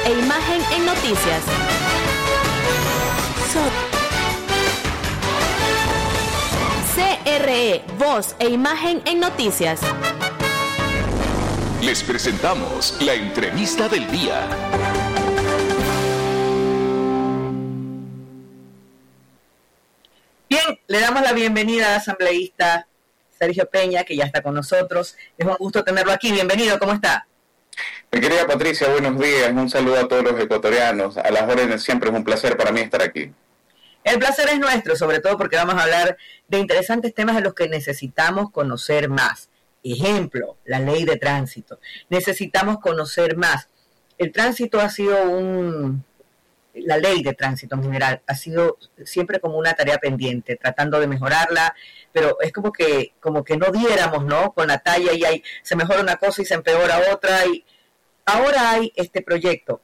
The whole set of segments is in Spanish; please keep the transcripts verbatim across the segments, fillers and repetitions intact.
e imagen en noticias. So- C R E, voz e imagen en noticias. Les presentamos la entrevista del día. Bien, le damos la bienvenida al asambleísta Sergio Peña, que ya está con nosotros. Es un gusto tenerlo aquí. Bienvenido, ¿cómo está? Mi querida Patricia, buenos días. Un saludo a todos los ecuatorianos. A las órdenes, siempre es un placer para mí estar aquí. El placer es nuestro, sobre todo porque vamos a hablar de interesantes temas de los que necesitamos conocer más. Ejemplo, la ley de tránsito. Necesitamos conocer más. El tránsito ha sido un... La ley de tránsito en general ha sido siempre como una tarea pendiente, tratando de mejorarla, pero es como que como que no diéramos, ¿no? Con la talla y hay, se mejora una cosa y se empeora otra. Y ahora hay este proyecto.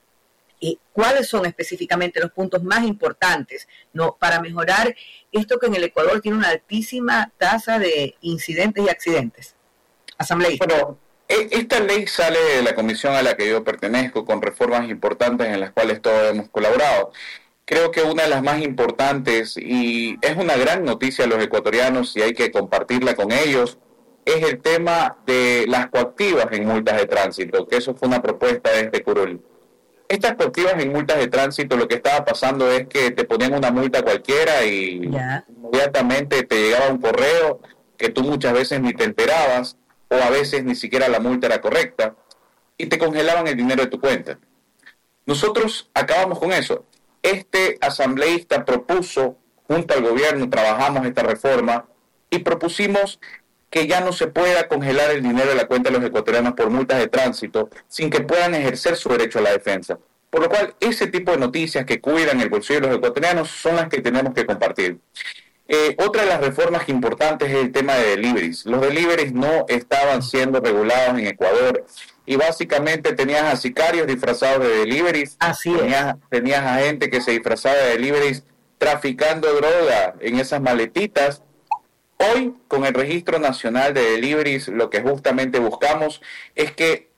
¿Y cuáles son específicamente los puntos más importantes, no, para mejorar esto que en el Ecuador tiene una altísima tasa de incidentes y accidentes? Asambleísta. Bueno, esta ley sale de la comisión a la que yo pertenezco con reformas importantes en las cuales todos hemos colaborado. Creo que una de las más importantes, y es una gran noticia a los ecuatorianos y hay que compartirla con ellos, es el tema de las coactivas en multas de tránsito, que eso fue una propuesta de este curul. Estas coactivas en multas de tránsito, lo que estaba pasando es que te ponían una multa cualquiera y yeah. inmediatamente te llegaba un correo que tú muchas veces ni te enterabas, o a veces ni siquiera la multa era correcta, y te congelaban el dinero de tu cuenta. Nosotros acabamos con eso. Este asambleísta propuso, junto al gobierno, trabajamos esta reforma, y propusimos que ya no se pueda congelar el dinero de la cuenta de los ecuatorianos por multas de tránsito, sin que puedan ejercer su derecho a la defensa. Por lo cual, ese tipo de noticias que cuidan el bolsillo de los ecuatorianos son las que tenemos que compartir. Eh, otra de las reformas importantes es el tema de deliveries. Los deliveries no estaban siendo regulados en Ecuador y básicamente tenías a sicarios disfrazados de deliveries. Así es. Tenías, tenías a gente que se disfrazaba de deliveries traficando droga en esas maletitas. Hoy, con el Registro Nacional de Deliveries, lo que justamente buscamos es que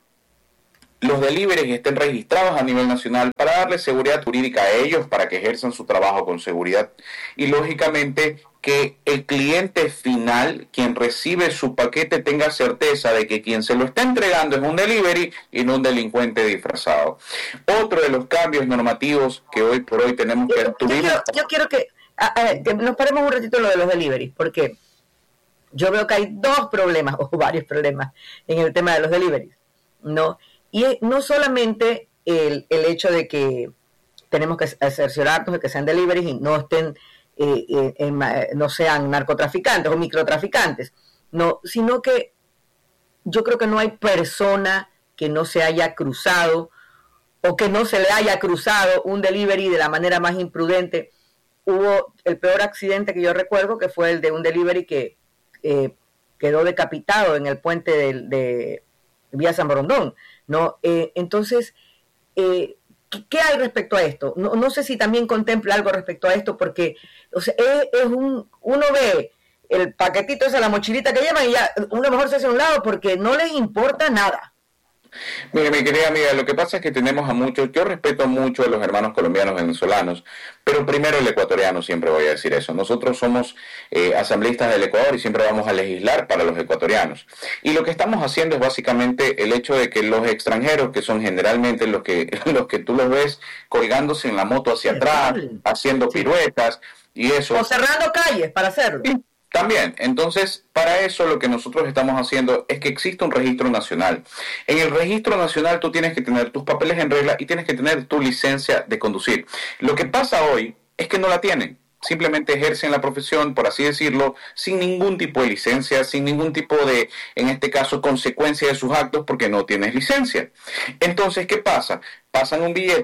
los deliveries estén registrados a nivel nacional para darle seguridad jurídica a ellos, para que ejerzan su trabajo con seguridad. Y lógicamente que el cliente final, quien recibe su paquete, tenga certeza de que quien se lo está entregando es un delivery y no un delincuente disfrazado. Otro de los cambios normativos que hoy por hoy tenemos que... Yo, yo, quiero, yo quiero que, a, a, que nos paremos un ratito en lo de los deliveries, porque yo veo que hay dos problemas, o varios problemas, en el tema de los deliveries, ¿no? Y no solamente el, el hecho de que tenemos que cerciorarnos de que sean deliveries y no estén, eh, eh, en, no sean narcotraficantes o microtraficantes, no, sino que yo creo que no hay persona que no se haya cruzado o que no se le haya cruzado un delivery de la manera más imprudente. Hubo el peor accidente que yo recuerdo, que fue el de un delivery que eh, quedó decapitado en el puente de, de Vía San Borondón, ¿no? Eh, entonces, eh, ¿qué, ¿qué hay respecto a esto? No, no sé si también contempla algo respecto a esto, porque o sea, es, es un, uno ve el paquetito esa, la mochilita que llevan y ya uno mejor se hace a un lado porque no les importa nada. Mire, mi querida amiga, lo que pasa es que tenemos a muchos, yo respeto mucho a los hermanos colombianos venezolanos, pero primero el ecuatoriano, siempre voy a decir eso. Nosotros somos eh, asambleístas del Ecuador y siempre vamos a legislar para los ecuatorianos. Y lo que estamos haciendo es básicamente el hecho de que los extranjeros, que son generalmente los que, los que tú los ves colgándose en la moto hacia atrás, haciendo piruetas y eso. O cerrando calles para hacerlo. Sí. También, entonces, para eso lo que nosotros estamos haciendo es que existe un registro nacional. En el registro nacional tú tienes que tener tus papeles en regla y tienes que tener tu licencia de conducir. Lo que pasa hoy es que no la tienen. Simplemente ejercen la profesión, por así decirlo, sin ningún tipo de licencia, sin ningún tipo de, en este caso, consecuencia de sus actos porque no tienes licencia. Entonces, ¿qué pasa? Pasan un billete,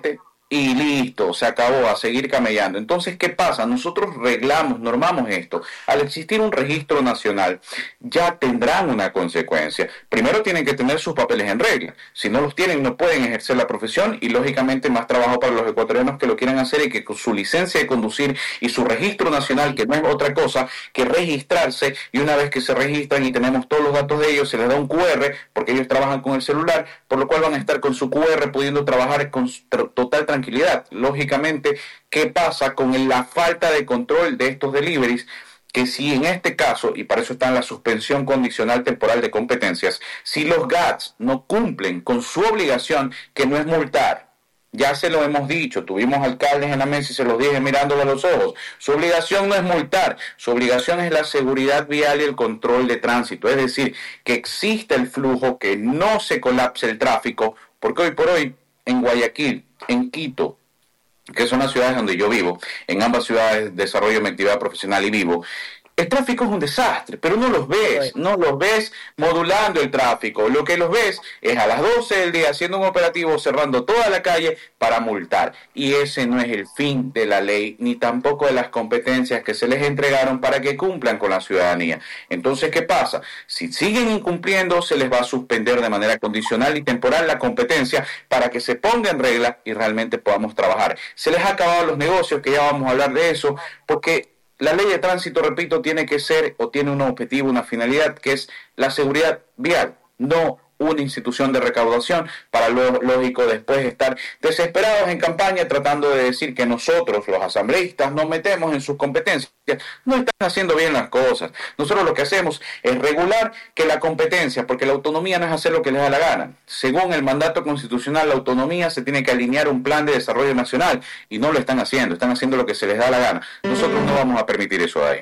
y listo, se acabó, a seguir camellando. Entonces, ¿qué pasa? Nosotros reglamos, normamos esto. Al existir un registro nacional, ya tendrán una consecuencia. Primero tienen que tener sus papeles en regla. Si no los tienen, no pueden ejercer la profesión y, lógicamente, más trabajo para los ecuatorianos que lo quieran hacer y que con su licencia de conducir y su registro nacional, que no es otra cosa que registrarse, y una vez que se registran y tenemos todos los datos de ellos, se les da un Q R, porque ellos trabajan con el celular, por lo cual van a estar con su Q R pudiendo trabajar con total tranquilidad. Tranquilidad. Lógicamente, ¿qué pasa con la falta de control de estos deliveries? Que si en este caso, y para eso está en la suspensión condicional temporal de competencias, si los G A T S no cumplen con su obligación, que no es multar, ya se lo hemos dicho, tuvimos alcaldes en la mesa y se los dije mirándole a los ojos, su obligación no es multar, su obligación es la seguridad vial y el control de tránsito, es decir, que exista el flujo, que no se colapse el tráfico, porque hoy por hoy en Guayaquil, en Quito, que son las ciudades donde yo vivo, en ambas ciudades desarrollo mi actividad profesional y vivo, el tráfico es un desastre, pero no los ves, no los ves modulando el tráfico. Lo que los ves es a las doce del día haciendo un operativo, cerrando toda la calle para multar. Y ese no es el fin de la ley, ni tampoco de las competencias que se les entregaron para que cumplan con la ciudadanía. Entonces, ¿qué pasa? Si siguen incumpliendo, se les va a suspender de manera condicional y temporal la competencia para que se ponga en regla y realmente podamos trabajar. Se les ha acabado los negocios, que ya vamos a hablar de eso, porque la ley de tránsito, repito, tiene que ser o tiene un objetivo, una finalidad, que es la seguridad vial, no una institución de recaudación para lo lógico después estar desesperados en campaña tratando de decir que nosotros, los asambleístas, nos metemos en sus competencias. No están haciendo bien las cosas. Nosotros lo que hacemos es regular que la competencia, porque la autonomía no es hacer lo que les da la gana. Según el mandato constitucional, la autonomía se tiene que alinear a un plan de desarrollo nacional y no lo están haciendo, están haciendo lo que se les da la gana. Nosotros no vamos a permitir eso de ahí.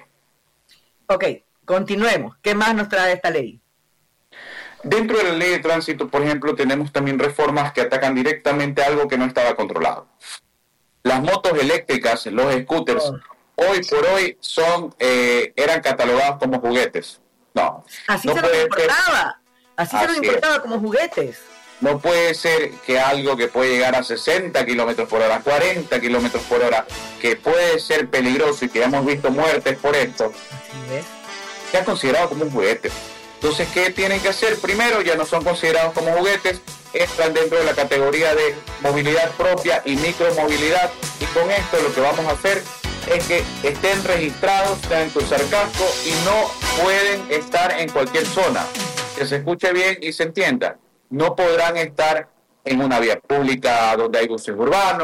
Ok, continuemos. ¿Qué más nos trae esta ley? Dentro de la ley de tránsito, por ejemplo, tenemos también reformas que atacan directamente algo que no estaba controlado. Las motos eléctricas, los scooters, oh. hoy por hoy son eh, eran catalogados como juguetes. No. Así no se los importaba. Así, Así se los importaba como juguetes. No puede ser que algo que puede llegar a sesenta kilómetros por hora, cuarenta kilómetros por hora, que puede ser peligroso y que hemos visto muertes por esto, sea considerado como un juguete. Entonces, ¿qué tienen que hacer? Primero, ya no son considerados como juguetes, entran dentro de la categoría de movilidad propia y micromovilidad, y con esto lo que vamos a hacer es que estén registrados, tengan que usar casco y no pueden estar en cualquier zona. Que se escuche bien y se entienda. No podrán estar en una vía pública donde hay buses urbanos,